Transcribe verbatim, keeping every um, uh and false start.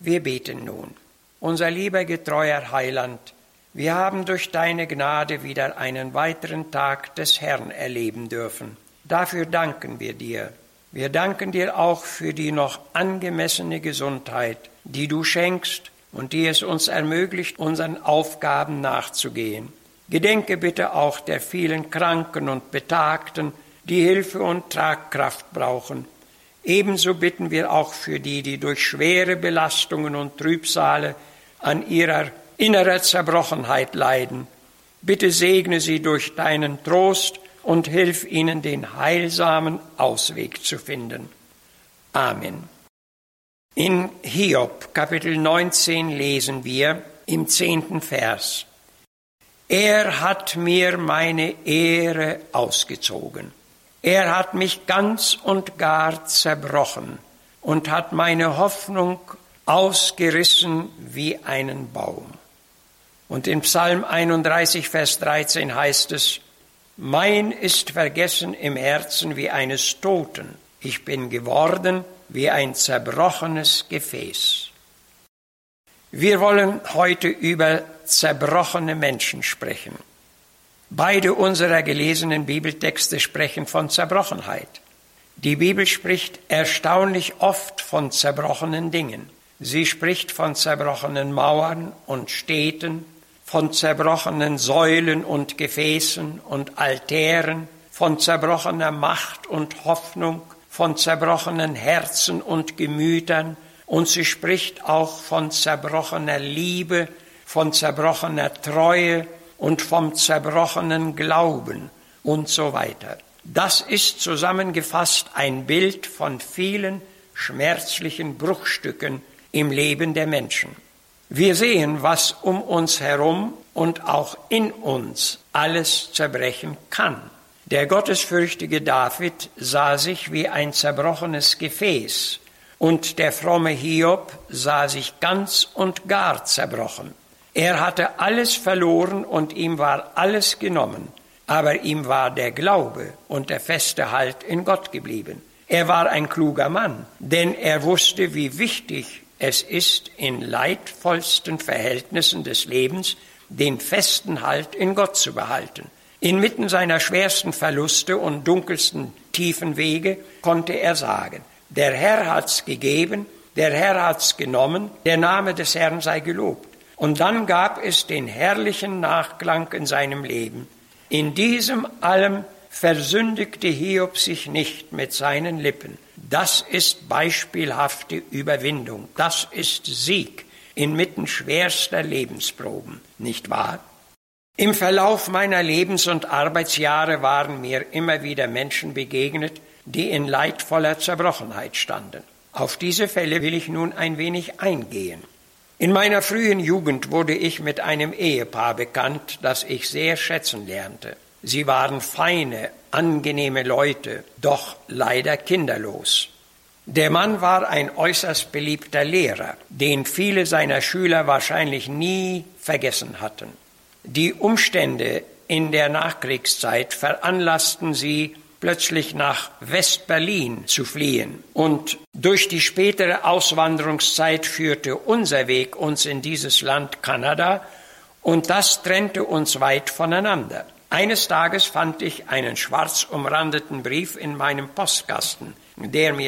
Wir beten nun. Unser lieber, getreuer Heiland, wir haben durch deine Gnade wieder einen weiteren Tag des Herrn erleben dürfen. Dafür danken wir dir. Wir danken dir auch für die noch angemessene Gesundheit, die du schenkst und die es uns ermöglicht, unseren Aufgaben nachzugehen. Gedenke bitte auch der vielen Kranken und Betagten, die Hilfe und Tragkraft brauchen. Ebenso bitten wir auch für die, die durch schwere Belastungen und Trübsale an ihrer innerer Zerbrochenheit leiden. Bitte segne sie durch deinen Trost und hilf ihnen, den heilsamen Ausweg zu finden. Amen. In Hiob, Kapitel neunzehn, lesen wir im zehnten Vers: Er hat mir meine Ehre ausgezogen. Er hat mich ganz und gar zerbrochen und hat meine Hoffnung ausgerissen wie einen Baum. Und in Psalm einunddreißig, Vers dreizehn heißt es: Mein ist vergessen im Herzen wie eines Toten. Ich bin geworden wie ein zerbrochenes Gefäß. Wir wollen heute über zerbrochene Menschen sprechen. Beide unserer gelesenen Bibeltexte sprechen von Zerbrochenheit. Die Bibel spricht erstaunlich oft von zerbrochenen Dingen. Sie spricht von zerbrochenen Mauern und Städten, von zerbrochenen Säulen und Gefäßen und Altären, von zerbrochener Macht und Hoffnung, von zerbrochenen Herzen und Gemütern, und sie spricht auch von zerbrochener Liebe, von zerbrochener Treue und vom zerbrochenen Glauben und so weiter. Das ist zusammengefasst ein Bild von vielen schmerzlichen Bruchstücken im Leben der Menschen. Wir sehen, was um uns herum und auch in uns alles zerbrechen kann. Der gottesfürchtige David sah sich wie ein zerbrochenes Gefäß und der fromme Hiob sah sich ganz und gar zerbrochen. Er hatte alles verloren und ihm war alles genommen, aber ihm war der Glaube und der feste Halt in Gott geblieben. Er war ein kluger Mann, denn er wusste, wie wichtig es ist, in leidvollsten Verhältnissen des Lebens den festen Halt in Gott zu behalten. Inmitten seiner schwersten Verluste und dunkelsten tiefen Wege konnte er sagen: Der Herr hat's gegeben, der Herr hat's genommen, der Name des Herrn sei gelobt. Und dann gab es den herrlichen Nachklang in seinem Leben. In diesem allem versündigte Hiob sich nicht mit seinen Lippen. Das ist beispielhafte Überwindung. Das ist Sieg inmitten schwerster Lebensproben, nicht wahr? Im Verlauf meiner Lebens- und Arbeitsjahre waren mir immer wieder Menschen begegnet, die in leidvoller Zerbrochenheit standen. Auf diese Fälle will ich nun ein wenig eingehen. In meiner frühen Jugend wurde ich mit einem Ehepaar bekannt, das ich sehr schätzen lernte. Sie waren feine, angenehme Leute, doch leider kinderlos. Der Mann war ein äußerst beliebter Lehrer, den viele seiner Schüler wahrscheinlich nie vergessen hatten. Die Umstände in der Nachkriegszeit veranlassten sie, plötzlich nach West-Berlin zu fliehen. Und durch die spätere Auswanderungszeit führte unser Weg uns in dieses Land Kanada, und das trennte uns weit voneinander. Eines Tages fand ich einen schwarz umrandeten Brief in meinem Postkasten, der mir